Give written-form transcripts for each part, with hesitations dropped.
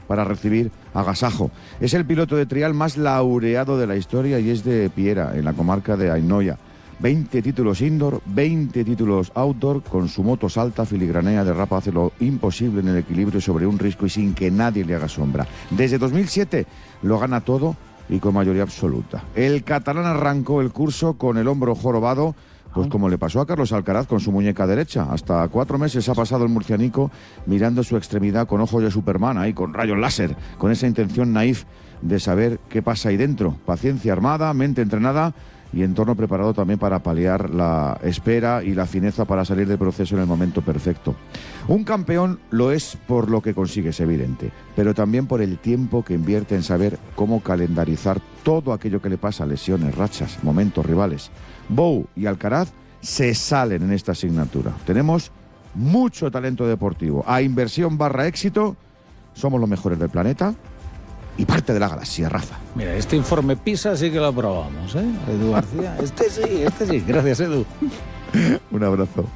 para recibir agasajo. Es el piloto de trial más laureado de la historia y es de Piera, en la comarca de Ainhoia. 20 títulos indoor, 20 títulos outdoor, con su moto salta, filigranea, derrapa, hace lo imposible en el equilibrio sobre un risco y sin que nadie le haga sombra. Desde 2007 lo gana todo y con mayoría absoluta. El catalán arrancó el curso con el hombro jorobado, pues como le pasó a Carlos Alcaraz con su muñeca derecha. Hasta 4 meses ha pasado el murcianico mirando su extremidad con ojos de Superman, ahí con rayos láser, con esa intención naif de saber qué pasa ahí dentro. Paciencia armada, mente entrenada y entorno preparado también para paliar la espera y la fineza para salir del proceso en el momento perfecto. Un campeón lo es por lo que consigue, es evidente, pero también por el tiempo que invierte en saber cómo calendarizar todo aquello que le pasa, lesiones, rachas, momentos, rivales. Bou y Alcaraz se salen en esta asignatura. Tenemos mucho talento deportivo. A inversión / éxito, somos los mejores del planeta y parte de la galaxia, Rafa. Mira, este informe PISA sí que lo aprobamos, ¿eh? Edu García. Este sí. Gracias, Edu. Un abrazo.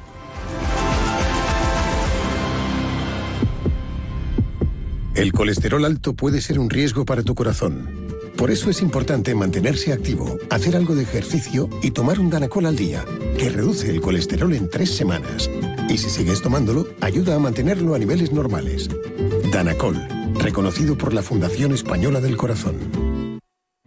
El colesterol alto puede ser un riesgo para tu corazón. Por eso es importante mantenerse activo, hacer algo de ejercicio y tomar un Danacol al día, que reduce el colesterol en 3 semanas. Y si sigues tomándolo, ayuda a mantenerlo a niveles normales. Danacol, reconocido por la Fundación Española del Corazón.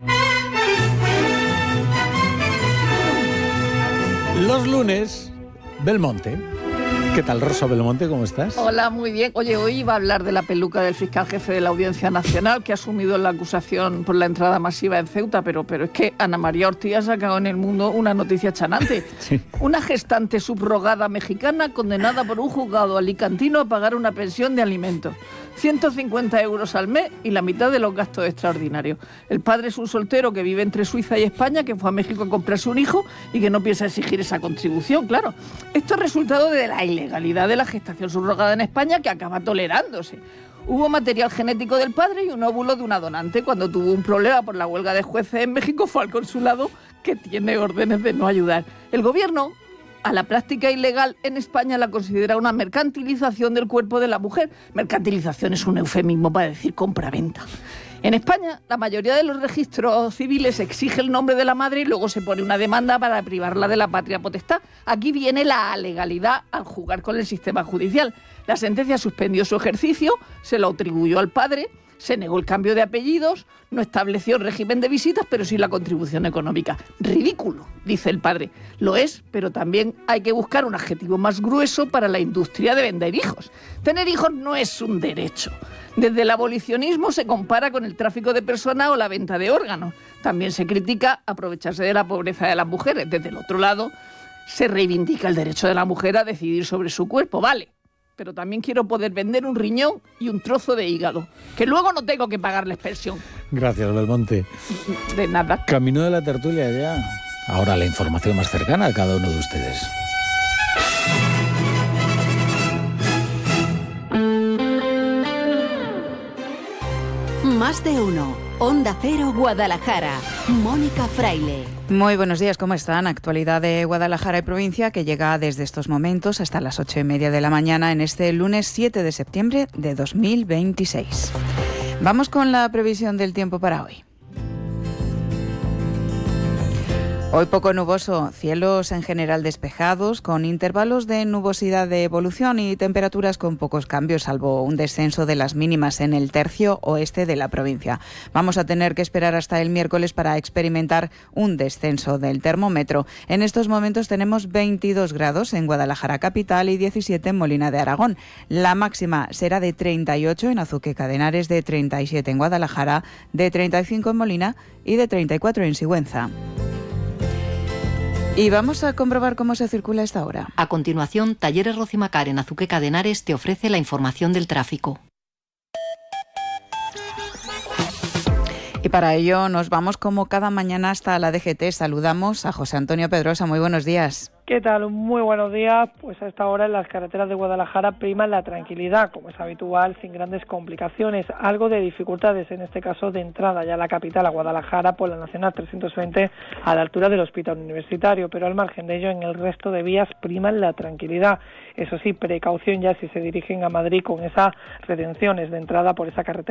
Los lunes, Belmonte. ¿Qué tal, Rosa Belmonte? ¿Cómo estás? Hola, muy bien. Oye, hoy iba a hablar de la peluca del fiscal jefe de la Audiencia Nacional, que ha asumido la acusación por la entrada masiva en Ceuta, pero es que Ana María Ortiz ha sacado en El Mundo una noticia chanante. Sí. Una gestante subrogada mexicana condenada por un juzgado alicantino a pagar una pensión de alimentos. 150 euros al mes y la mitad de los gastos extraordinarios. El padre es un soltero que vive entre Suiza y España, que fue a México a comprarse un hijo y que no piensa exigir esa contribución, claro. Esto es resultado de la ilegalidad de la gestación subrogada en España, que acaba tolerándose. Hubo material genético del padre y un óvulo de una donante. Cuando tuvo un problema por la huelga de jueces en México, fue al consulado, que tiene órdenes de no ayudar. El gobierno a la práctica ilegal en España la considera una mercantilización del cuerpo de la mujer. Mercantilización es un eufemismo para decir compra-venta. En España, la mayoría de los registros civiles exige el nombre de la madre y luego se pone una demanda para privarla de la patria potestad. Aquí viene la alegalidad al jugar con el sistema judicial. La sentencia suspendió su ejercicio, se lo atribuyó al padre, se negó el cambio de apellidos, no estableció el régimen de visitas, pero sí la contribución económica. Ridículo, dice el padre. Lo es, pero también hay que buscar un adjetivo más grueso para la industria de vender hijos. Tener hijos no es un derecho. Desde el abolicionismo se compara con el tráfico de personas o la venta de órganos. También se critica aprovecharse de la pobreza de las mujeres. Desde el otro lado, se reivindica el derecho de la mujer a decidir sobre su cuerpo. Vale, pero también quiero poder vender un riñón y un trozo de hígado, que luego no tengo que pagarles pensión. Gracias, Belmonte. De nada. Camino de la tertulia ya. Ahora la información más cercana a cada uno de ustedes. Más de uno. Onda Cero, Guadalajara. Mónica Fraile. Muy buenos días, ¿cómo están? Actualidad de Guadalajara y provincia que llega desde estos momentos hasta las 8:30 de la mañana en este lunes 7 de septiembre de 2026. Vamos con la previsión del tiempo para hoy. Hoy poco nuboso, cielos en general despejados, con intervalos de nubosidad de evolución y temperaturas con pocos cambios, salvo un descenso de las mínimas en el tercio oeste de la provincia. Vamos a tener que esperar hasta el miércoles para experimentar un descenso del termómetro. En estos momentos tenemos 22 grados en Guadalajara capital y 17 en Molina de Aragón. La máxima será de 38 en Azuqueca de Henares, de 37 en Guadalajara, de 35 en Molina y de 34 en Sigüenza. Y vamos a comprobar cómo se circula a esta hora. A continuación, Talleres Rocimacar en Azuqueca de Henares te ofrece la información del tráfico. Y para ello nos vamos como cada mañana hasta la DGT. Saludamos a José Antonio Pedrosa. Muy buenos días. ¿Qué tal? Muy buenos días. Pues a esta hora en las carreteras de Guadalajara prima la tranquilidad, como es habitual, sin grandes complicaciones. Algo de dificultades, en este caso de entrada ya a la capital, a Guadalajara, por la Nacional 320, a la altura del Hospital Universitario, pero al margen de ello, en el resto de vías prima la tranquilidad. Eso sí, precaución ya si se dirigen a Madrid con esas retenciones de entrada por esa carretera